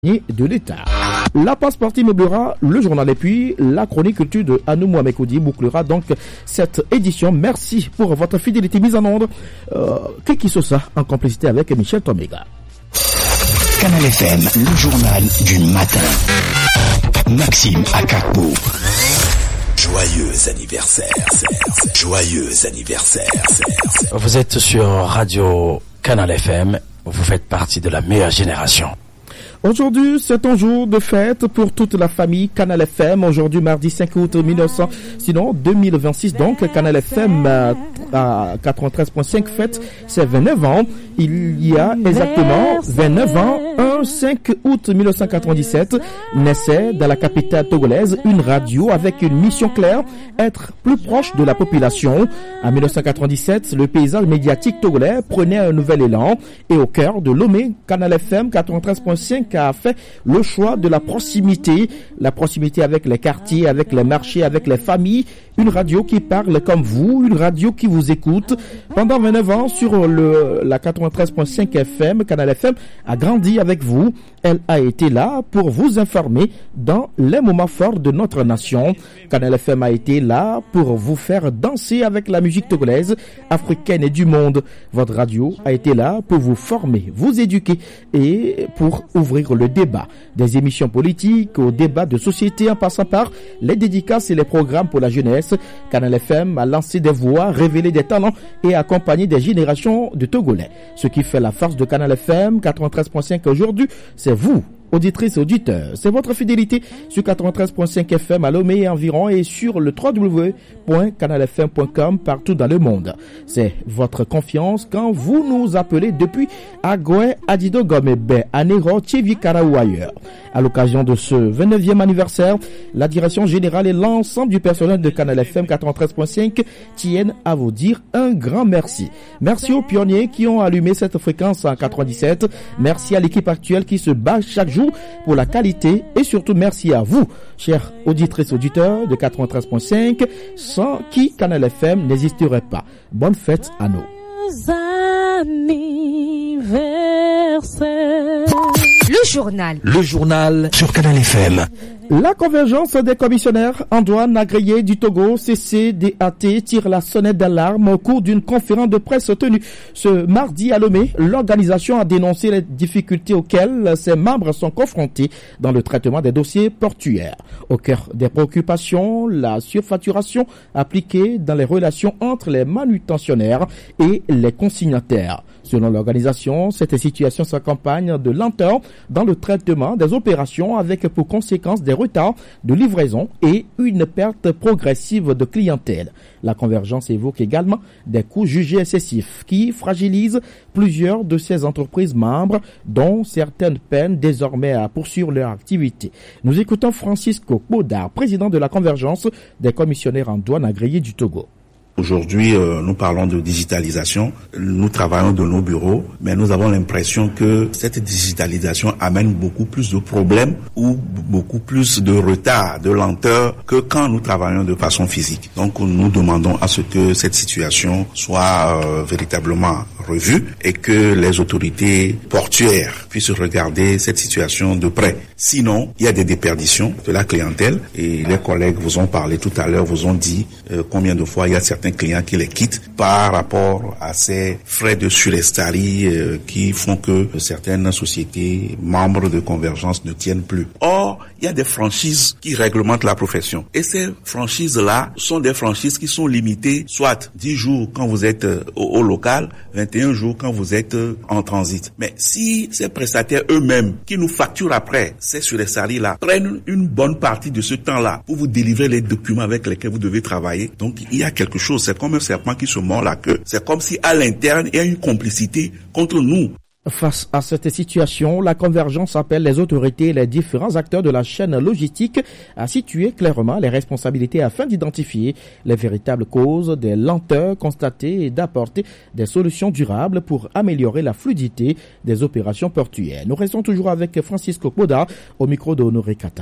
de l'État. La passe partie meublera le journal et puis la chronique culture de Anou Mohamed bouclera donc cette édition. Merci pour votre fidélité mise en onde. Kiki Sosa en complicité avec Michel Tomega. Canal FM, le journal du matin. Maxime Akakbo. Joyeux anniversaire. Joyeux anniversaire. Vous êtes sur Radio Canal FM. Vous faites partie de la meilleure génération. Aujourd'hui, c'est un jour de fête pour toute la famille Canal FM. Aujourd'hui, mardi 5 août 2026, donc, Canal FM à 93.5 fête ses 29 ans. Il y a exactement 29 ans, un 5 août 1997, naissait dans la capitale togolaise une radio avec une mission claire, être plus proche de la population. En 1997, le paysage médiatique togolais prenait un nouvel élan et au cœur de Lomé, Canal FM 93.5 a fait le choix de la proximité avec les quartiers, avec les marchés, avec les familles, une radio qui parle comme vous, une radio qui vous écoute. Pendant 29 ans sur la 93.5 FM, Canal FM a grandi avec vous. Elle a été là pour vous informer dans les moments forts de notre nation. Canal FM a été là pour vous faire danser avec la musique togolaise, africaine et du monde. Votre radio a été là pour vous former, vous éduquer et pour ouvrir le débat. Des émissions politiques au débat de société en passant par les dédicaces et les programmes pour la jeunesse. Canal FM a lancé des voix, révélé des talents et accompagné des générations de Togolais. Ce qui fait la force de Canal FM 93.5 aujourd'hui, c'est vous, auditrices et auditeurs. C'est votre fidélité sur 93.5 FM à Lomé et environ et sur le www.canalfm.com partout dans le monde. C'est votre confiance quand vous nous appelez depuis Agoué, Adido Gomebe, Anero, Tchevikara ou ailleurs. À l'occasion de ce 29e anniversaire, la direction générale et l'ensemble du personnel de Canal FM 93.5 tiennent à vous dire un grand merci. Merci aux pionniers qui ont allumé cette fréquence en 97. Merci à l'équipe actuelle qui se bat chaque jour pour la qualité et surtout merci à vous, chers auditrices et auditeurs de 93.5, sans qui Canal FM n'existerait pas. Bonne fête à nous. Le journal sur Canal FM. La convergence des commissionnaires en douane agréés du Togo, CCDAT, tire la sonnette d'alarme au cours d'une conférence de presse tenue ce mardi à Lomé. L'organisation a dénoncé les difficultés auxquelles ses membres sont confrontés dans le traitement des dossiers portuaires. Au cœur des préoccupations, la surfacturation appliquée dans les relations entre les manutentionnaires et les consignataires. Selon l'organisation, cette situation s'accompagne de lenteur dans le traitement des opérations avec pour conséquence des retards de livraison et une perte progressive de clientèle. La convergence évoque également des coûts jugés excessifs qui fragilisent plusieurs de ces entreprises membres dont certaines peinent désormais à poursuivre leur activité. Nous écoutons Francisco Bodar, président de la convergence des commissionnaires en douane agréés du Togo. Aujourd'hui, nous parlons de digitalisation. Nous travaillons de nos bureaux, mais nous avons l'impression que cette digitalisation amène beaucoup plus de problèmes ou beaucoup plus de retard, de lenteur que quand nous travaillons de façon physique. Donc, nous demandons à ce que cette situation soit véritablement revue et que les autorités portuaires puissent regarder cette situation de près. Sinon, il y a des déperditions de la clientèle et les collègues vous ont parlé tout à l'heure, vous ont dit combien de fois il y a certains clients qui les quittent par rapport à ces frais de surestarie qui font que certaines sociétés membres de Convergence ne tiennent plus. Or, il y a des franchises qui réglementent la profession. Et ces franchises-là sont des franchises qui sont limitées, soit 10 jours quand vous êtes au local, 21 jours quand vous êtes en transit. Mais si ces prestataires eux-mêmes, qui nous facturent après ces surestaries-là, prennent une bonne partie de ce temps-là pour vous délivrer les documents avec lesquels vous devez travailler, donc il y a quelque chose. C'est comme un serpent qui se mord la queue. C'est comme si à l'interne, il y a une complicité contre nous. Face à cette situation, la convergence appelle les autorités et les différents acteurs de la chaîne logistique à situer clairement les responsabilités afin d'identifier les véritables causes des lenteurs constatées et d'apporter des solutions durables pour améliorer la fluidité des opérations portuaires. Nous restons toujours avec Francisco Poda au micro de Honoré Kata.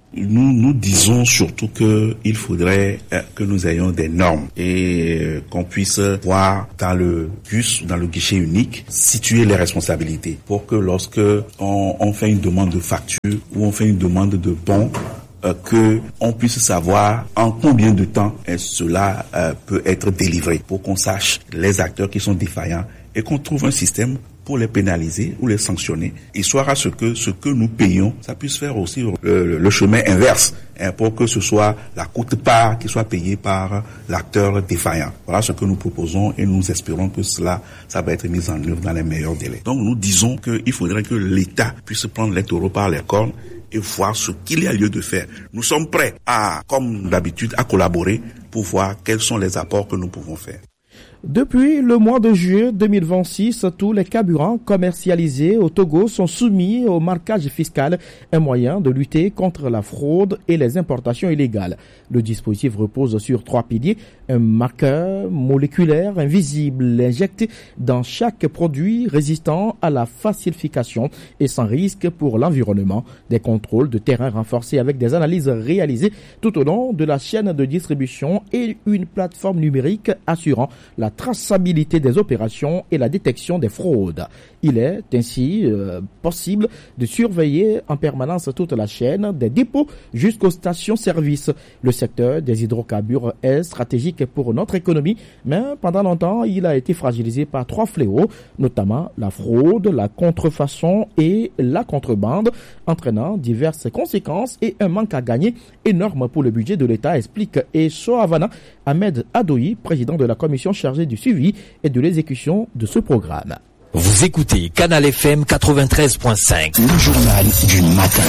Nous disons surtout que il faudrait que nous ayons des normes et qu'on puisse voir dans le GUS, dans le guichet unique, situer les responsabilités pour que lorsque on fait une demande de facture ou on fait une demande de bon, que on puisse savoir en combien de temps cela peut être délivré, pour qu'on sache les acteurs qui sont défaillants et qu'on trouve un système pour les pénaliser ou les sanctionner, histoire à ce que nous payons, ça puisse faire aussi le chemin inverse, pour que ce soit la quote-part qui soit payée par l'acteur défaillant. Voilà ce que nous proposons et nous espérons que ça va être mis en œuvre dans les meilleurs délais. Donc nous disons qu'il faudrait que l'État puisse prendre les taureaux par les cornes et voir ce qu'il y a lieu de faire. Nous sommes prêts comme d'habitude, à collaborer pour voir quels sont les apports que nous pouvons faire. Depuis le mois de juillet 2026, tous les carburants commercialisés au Togo sont soumis au marquage fiscal, un moyen de lutter contre la fraude et les importations illégales. Le dispositif repose sur 3 piliers: un marqueur moléculaire invisible injecté dans chaque produit résistant à la falsification et sans risque pour l'environnement, des contrôles de terrain renforcés avec des analyses réalisées tout au long de la chaîne de distribution et une plateforme numérique assurant la traçabilité des opérations et la détection des fraudes. Il est ainsi possible de surveiller en permanence toute la chaîne des dépôts jusqu'aux stations-service. Le secteur des hydrocarbures est stratégique pour notre économie, mais pendant longtemps, il a été fragilisé par 3 fléaux, notamment la fraude, la contrefaçon et la contrebande, entraînant diverses conséquences et un manque à gagner énorme pour le budget de l'État, explique Soavana Ahmed Adoui, président de la commission chargée du suivi et de l'exécution de ce programme. Vous écoutez Canal FM 93.5, le journal du matin.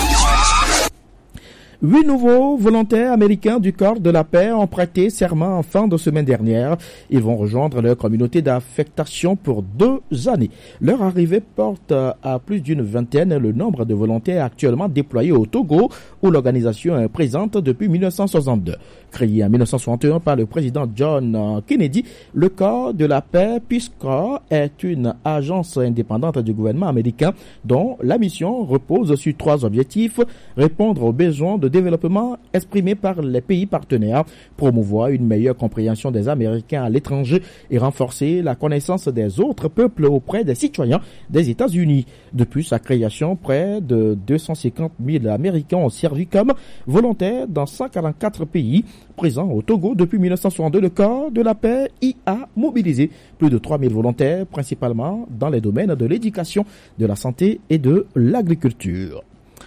8 nouveaux volontaires américains du corps de la paix ont prêté serment en fin de semaine dernière. Ils vont rejoindre leur communauté d'affectation pour 2 années. Leur arrivée porte à plus d'une vingtaine le nombre de volontaires actuellement déployés au Togo, où l'organisation est présente depuis 1962. Créé en 1961 par le président John Kennedy, le corps de la paix, Peace Corps, est une agence indépendante du gouvernement américain dont la mission repose sur 3 objectifs: répondre aux besoins de développement exprimés par les pays partenaires, promouvoir une meilleure compréhension des Américains à l'étranger et renforcer la connaissance des autres peuples auprès des citoyens des États-Unis. Depuis sa création, près de 250 000 Américains ont servi comme volontaires dans 144 pays. Présent au Togo depuis 1962, le corps de la paix y a mobilisé plus de 3000 volontaires, principalement dans les domaines de l'éducation, de la santé et de l'agriculture.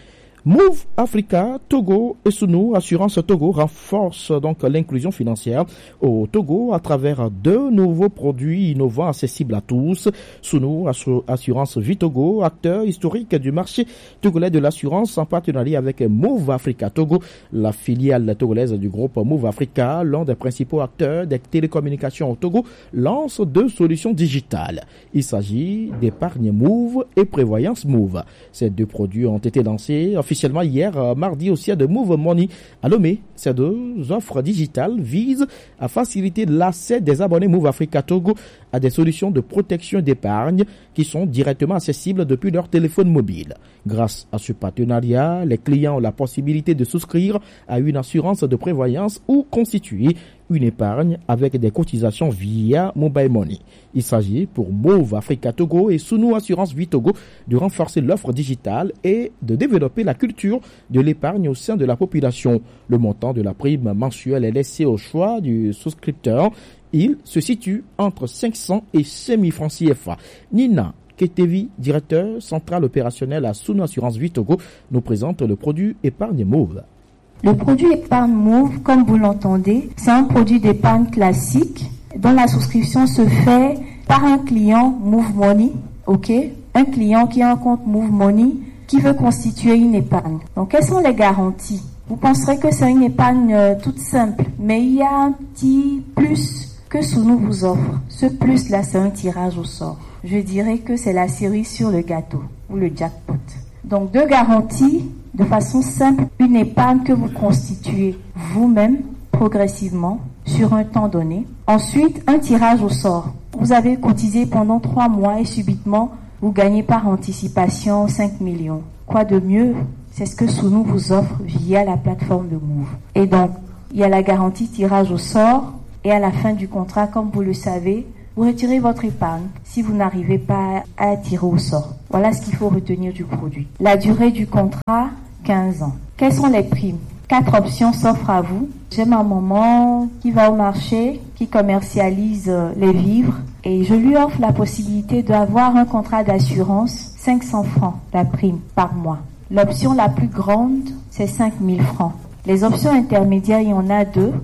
Move Africa, Togo et Sunu Assurance Togo renforcent donc l'inclusion financière au Togo à travers 2 nouveaux produits innovants accessibles à tous. Sunu Assurance Vie Togo, acteur historique du marché togolais de l'assurance en partenariat avec Move Africa Togo, la filiale togolaise du groupe Move Africa, l'un des principaux acteurs des télécommunications au Togo, lance 2 solutions digitales. Il s'agit d'épargne Move et prévoyance Move. Ces 2 produits ont été lancés officiellement hier, mardi, au siège de Move Money à Lomé. Ces 2 offres digitales visent à faciliter l'accès des abonnés Move Africa Togo à des solutions de protection d'épargne qui sont directement accessibles depuis leur téléphone mobile. Grâce à ce partenariat, les clients ont la possibilité de souscrire à une assurance de prévoyance ou constituer une épargne avec des cotisations via Mobile Money. Il s'agit pour Move Africa Togo et Sunu Assurance Vie Togo de renforcer l'offre digitale et de développer la culture de l'épargne au sein de la population. Le montant de la prime mensuelle est laissé au choix du souscripteur. Il se situe entre 500 et 5000 francs CFA. Nina Ketevi, directeur central opérationnel à Sunu Assurance Vie Togo, nous présente le produit épargne Move. Le produit épargne Move, comme vous l'entendez, c'est un produit d'épargne classique dont la souscription se fait par un client Move Money, un client qui a un compte Move Money qui veut constituer une épargne. Donc, quelles sont les garanties? Vous penserez que c'est une épargne toute simple, mais il y a un petit plus que Sunu vous offre. Ce plus-là, c'est un tirage au sort. Je dirais que c'est la cerise sur le gâteau ou le jackpot. Donc, 2 garanties. De façon simple, une épargne que vous constituez vous-même progressivement sur un temps donné. Ensuite, un tirage au sort. Vous avez cotisé pendant 3 mois et subitement, vous gagnez par anticipation 5 millions. Quoi de mieux C'est ce que Sounou vous offre via la plateforme de Move. Et donc, il y a la garantie tirage au sort et à la fin du contrat, comme vous le savez, vous retirez votre épargne si vous n'arrivez pas à tirer au sort. Voilà ce qu'il faut retenir du produit. La durée du contrat, 15 ans. Quelles sont les primes? 4 options s'offrent à vous. J'ai ma maman qui va au marché, qui commercialise les vivres et je lui offre la possibilité d'avoir un contrat d'assurance, 500 francs la prime par mois. L'option la plus grande, c'est 5000 francs. Les options intermédiaires, il y en a 2,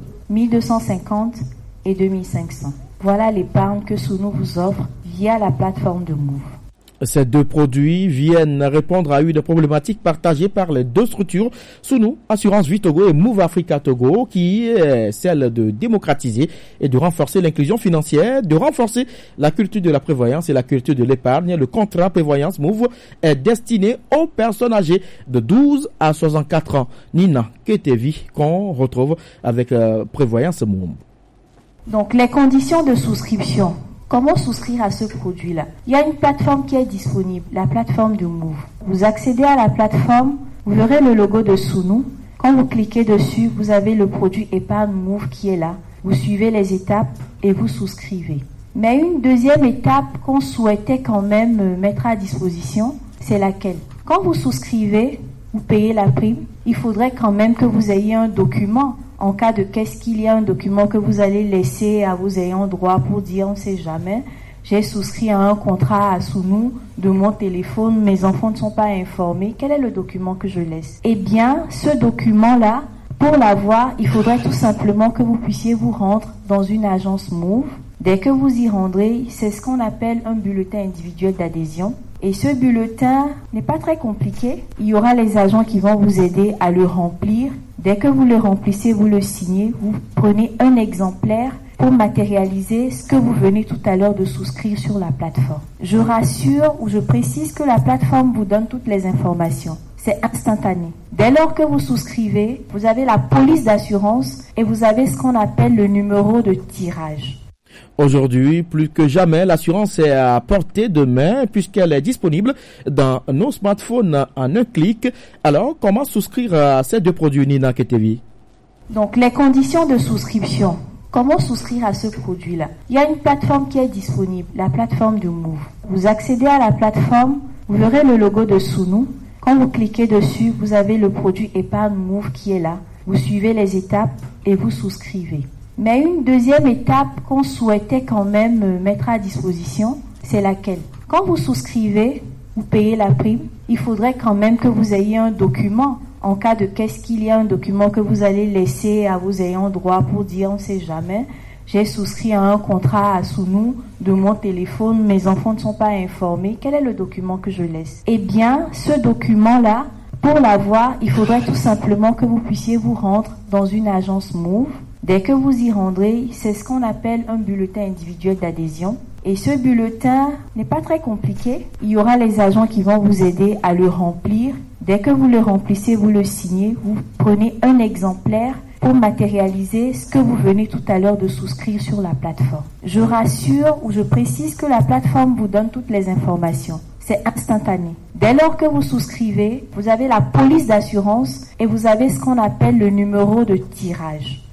1250 et 2500. Voilà l'épargne que Sounou vous offre via la plateforme de Move. Ces 2 produits viennent répondre à une problématique partagée par les 2 structures, Sounou, Assurance Vie Togo et Move Africa Togo, qui est celle de démocratiser et de renforcer l'inclusion financière, de renforcer la culture de la prévoyance et la culture de l'épargne. Le contrat prévoyance Move est destiné aux personnes âgées de 12 à 64 ans. Nina Ketevi, qu'on retrouve avec prévoyance Move. Donc, les conditions de souscription. Comment souscrire à ce produit-là? Il y a une plateforme qui est disponible, la plateforme de Move. Vous accédez à la plateforme, vous verrez le logo de Sounou. Quand vous cliquez dessus, vous avez le produit épargne Move qui est là. Vous suivez les étapes et vous souscrivez. Mais une deuxième étape qu'on souhaitait quand même mettre à disposition, c'est laquelle? Quand vous souscrivez, vous payez la prime, il faudrait quand même que vous ayez un document. En cas de qu'est-ce qu'il y a un document que vous allez laisser à vos ayants droit pour dire on ne sait jamais, j'ai souscrit à un contrat à Sounou de mon téléphone, mes enfants ne sont pas informés, quel est le document que je laisse? Eh bien, ce document-là, pour l'avoir, il faudrait tout simplement que vous puissiez vous rendre dans une agence Move. Dès que vous y rendrez, c'est ce qu'on appelle un bulletin individuel d'adhésion. Et ce bulletin n'est pas très compliqué. Il y aura les agents qui vont vous aider à le remplir. Dès que vous le remplissez, vous le signez, vous prenez un exemplaire pour matérialiser ce que vous venez tout à l'heure de souscrire sur la plateforme. Je rassure ou je précise que la plateforme vous donne toutes les informations. C'est instantané. Dès lors que vous souscrivez, vous avez la police d'assurance et vous avez ce qu'on appelle le numéro de tirage. Aujourd'hui, plus que jamais, l'assurance est à portée de main puisqu'elle est disponible dans nos smartphones en un clic. Alors, comment souscrire à ces 2 produits, Nina Ketevi? Donc, les conditions de souscription. Comment souscrire à ce produit-là? Il y a une plateforme qui est disponible, la plateforme de Move. Vous accédez à la plateforme, vous verrez le logo de Sounou. Quand vous cliquez dessus, vous avez le produit épargne Move qui est là. Vous suivez les étapes et vous souscrivez. Mais une deuxième étape qu'on souhaitait quand même mettre à disposition, c'est laquelle? Quand vous souscrivez, vous payez la prime, il faudrait quand même que vous ayez un document. En cas de qu'est-ce qu'il y a un document que vous allez laisser à vos ayants droit pour dire on ne sait jamais, j'ai souscrit à un contrat à Sounou de mon téléphone, mes enfants ne sont pas informés, quel est le document que je laisse? Eh bien, ce document-là, pour l'avoir, il faudrait tout simplement que vous puissiez vous rendre dans une agence Move. Dès que vous y rendrez, c'est ce qu'on appelle un bulletin individuel d'adhésion. Et ce bulletin n'est pas très compliqué. Il y aura les agents qui vont vous aider à le remplir. Dès que vous le remplissez, vous le signez, vous prenez un exemplaire pour matérialiser ce que vous venez tout à l'heure de souscrire sur la plateforme. Je rassure ou je précise que la plateforme vous donne toutes les informations. C'est instantané. Dès lors que vous souscrivez, vous avez la police d'assurance et vous avez ce qu'on appelle le numéro de tirage.